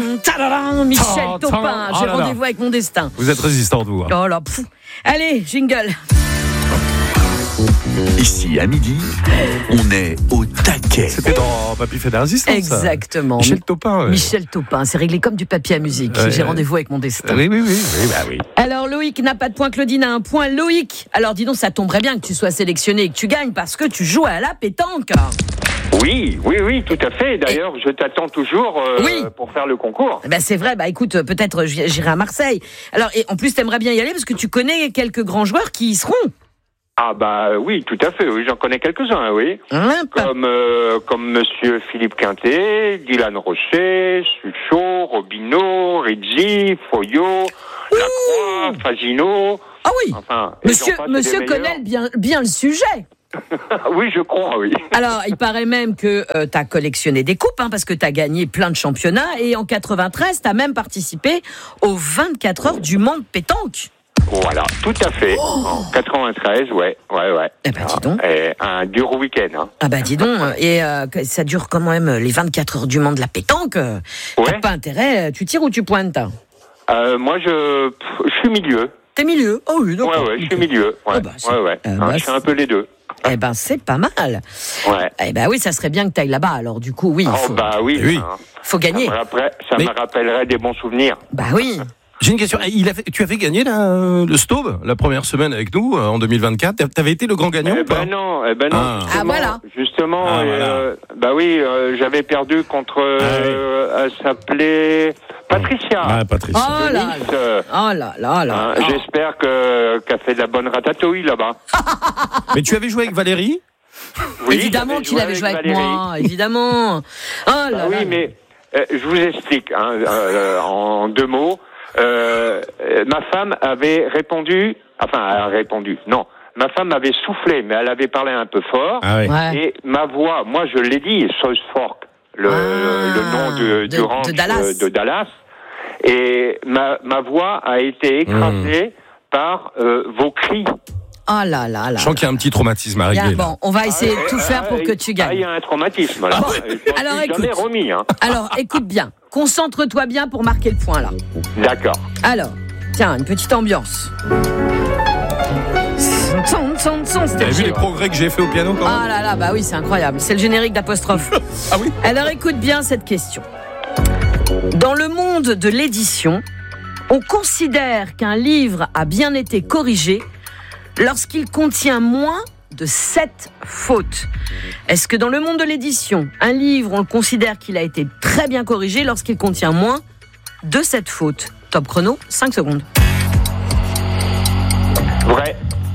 Tadadam, Michel Topin, j'ai rendez-vous avec mon destin. Vous êtes résistante, vous. Oh là, pfff. Allez, jingle. Ici, à midi, on est au taquet. C'était dans Papy fait de la résistance. Exactement. Michel Topin. Michel Topin, c'est réglé comme du papier à musique. J'ai rendez-vous avec mon destin. Oui. Bah oui. Alors Loïc n'a pas de point, Claudine a un point. Loïc, alors dis donc, ça tomberait bien que tu sois sélectionné et que tu gagnes parce que tu joues à la pétanque. Oui, tout à fait. D'ailleurs, je t'attends toujours pour faire le concours. Ben c'est vrai, écoute, peut-être j'irai à Marseille. Alors, et en plus, t'aimerais bien y aller parce que tu connais quelques grands joueurs qui y seront. Ah oui, tout à fait, oui, j'en connais quelques-uns, oui. Comme monsieur Philippe Quintet, Dylan Rocher, Suchot, Robineau, Rizzi, Foyot, Lacroix, Fagino. Ah oui, enfin, monsieur connaît bien le sujet. Oui, je crois, oui. Alors, il paraît même que t'as collectionné des coupes, parce que t'as gagné plein de championnats, et en 93, t'as même participé aux 24 heures du Mans de pétanque. Voilà, tout à fait. En 93, ouais. Eh ben, dis donc. Un dur week-end. Hein. Ah bah dis donc, et ça dure quand même les 24 heures du Mans de la pétanque. T'as pas intérêt, tu tires ou tu pointes? Moi, je suis milieu. T'es milieu? Oh oui, d'accord. Ouais, je suis milieu. Je suis un peu les deux. Eh ben, c'est pas mal. Ouais. Eh ben oui, ça serait bien que t'ailles là-bas, alors du coup, oui. Faut gagner. Ça me rappellerait des bons souvenirs. Bah oui. J'ai une question. Tu avais gagné le Staub la première semaine avec nous en 2024. T'avais été le grand gagnant ou pas? Non. Voilà. Justement, j'avais perdu contre. Elle s'appelait Patricia. Patricia. Oh là. J'espère qu'elle fait de la bonne ratatouille là-bas. Mais tu avais joué avec Valérie? Oui, évidemment qu'il avait joué avec moi. Évidemment. Oh là. Oui, mais je vous explique en deux mots. Ma femme avait répondu. Non. Ma femme avait soufflé, mais elle avait parlé un peu fort. Ah oui. Ouais. Et ma voix, moi je l'ai dit, Southfork, le nom du ranch de Dallas. Et ma voix a été écrasée par vos cris. Oh là. Je sens qu'il y a un petit traumatisme à régler. Bon, on va essayer de tout faire pour que tu gagnes. Il y a un traumatisme là. Alors écoute. Jamais remis. Alors écoute bien. Concentre-toi bien pour marquer le point là. D'accord. Alors, tiens, une petite ambiance. T'as vu les progrès que j'ai fait au piano quand même? Ah là, bah oui, c'est incroyable. C'est le générique d'apostrophe. Ah oui. Alors écoute bien cette question. Dans le monde de l'édition, on considère qu'un livre a bien été corrigé lorsqu'il contient moins de 7 fautes. Est-ce que dans le monde de l'édition, un livre, on le considère qu'il a été très bien corrigé lorsqu'il contient moins de 7 fautes? Top chrono, 5 secondes. Vrai.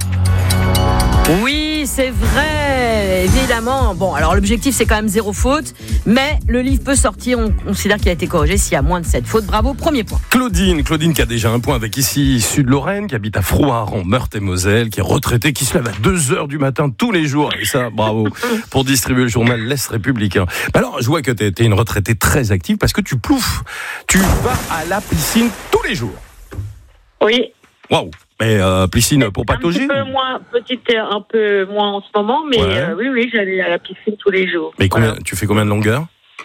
Oui, c'est vrai, évidemment. Bon, alors l'objectif, c'est quand même 0 faute, mais le livre peut sortir, on considère qu'il a été corrigé s'il y a moins de 7 fautes. Bravo, premier point. Claudine qui a déjà un point avec ici, Sud-Lorraine, qui habite à Frouard, en Meurthe-et-Moselle, qui est retraitée, qui se lève à 2h du matin tous les jours. Et ça, bravo, pour distribuer le journal L'Est républicain. Alors, je vois que t'es une retraitée très active parce que tu plouffes. Tu vas à la piscine tous les jours. Oui. Waouh. Mais piscine pour patauger? Un peu moins en ce moment, mais oui, j'allais à la piscine tous les jours. Mais tu fais combien de longueur?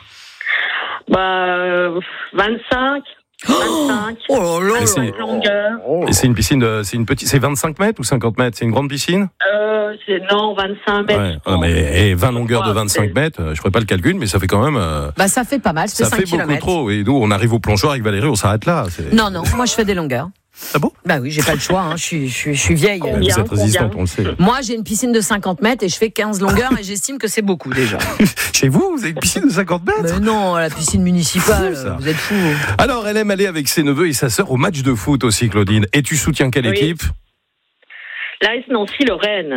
25. Oh là là. Longueur. Et c'est une piscine, c'est 25 mètres ou 50 mètres? C'est une grande piscine? Non, 25 mètres. Ouais. Mais 20 longueurs de 25 mètres, je ferai pas le calcul, mais ça fait quand même. Ça fait pas mal, ça fait 5 beaucoup kilomètres. trop. Et nous, on arrive au plongeoir avec Valérie, on s'arrête là. Non, moi je fais des longueurs. Ah bon? Bah oui, j'ai pas le choix, je suis vieille. Vous êtes résistante, on le sait. Moi, j'ai une piscine de 50 mètres et je fais 15 longueurs et j'estime que c'est beaucoup déjà. Chez vous avez une piscine de 50 mètres? Mais non, la piscine municipale, vous êtes fous. Alors, elle aime aller avec ses neveux et sa sœur au match de foot aussi, Claudine. Et tu soutiens quelle équipe? L'AS Nancy-Lorraine.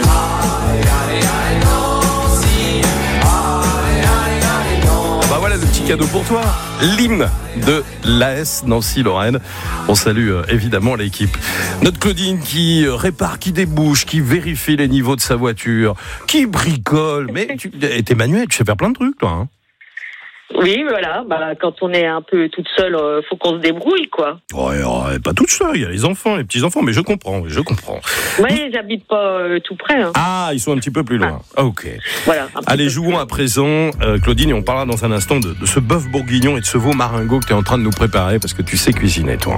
Bah voilà le petit cadeau pour toi, l'hymne de l'AS Nancy-Lorraine. On salue évidemment l'équipe. Notre Claudine qui répare, qui débouche, qui vérifie les niveaux de sa voiture, qui bricole. Mais t'es manuel, tu sais faire plein de trucs toi. Oui, voilà. Quand on est un peu toute seule, faut qu'on se débrouille, quoi. Ouais, pas toute seule. Il y a les enfants, les petits-enfants, mais je comprends. Oui, j'habite pas tout près. Hein. Ah, ils sont un petit peu plus loin. Ok. Voilà. Allez, jouons à présent, Claudine, et on parlera dans un instant de ce bœuf bourguignon et de ce veau maringot que tu es en train de nous préparer parce que tu sais cuisiner, toi.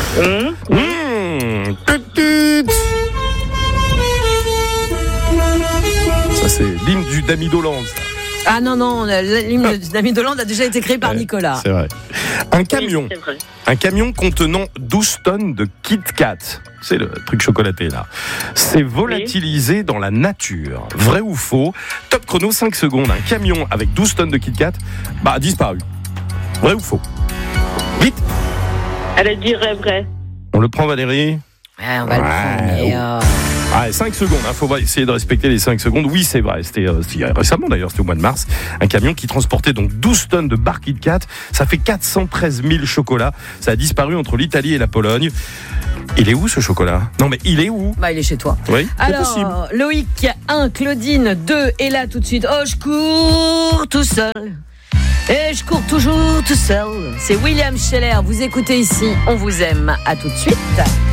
Ça, c'est l'hymne d'Ami Dolan. Ah non, l'hymne d'Ami Dolan a déjà été créé par Nicolas. C'est vrai. Un camion. Oui, c'est vrai. Un camion contenant 12 tonnes de Kit Kat. C'est le truc chocolaté, là. C'est volatilisé dans la nature. Vrai ou faux? Top chrono, 5 secondes. Un camion avec 12 tonnes de Kit Kat, a disparu. Vrai ou faux? Vite! Elle dirait vrai. On le prend, Valérie? Ouais, on va le prendre. Ah, 5 secondes, faut essayer de respecter les 5 secondes. Oui, c'est vrai, c'était récemment d'ailleurs, c'était au mois de mars. Un camion qui transportait donc 12 tonnes de barres Kit Kat. Ça fait 413 000 chocolats. Ça a disparu entre l'Italie et la Pologne. Il est où ce chocolat? Non mais il est où? Il est chez toi. Oui, c'est alors, possible. Loïc 1, Claudine 2, et là tout de suite, je cours tout seul. Et je cours toujours tout seul. C'est William Scheller, vous écoutez ici, on vous aime. À tout de suite.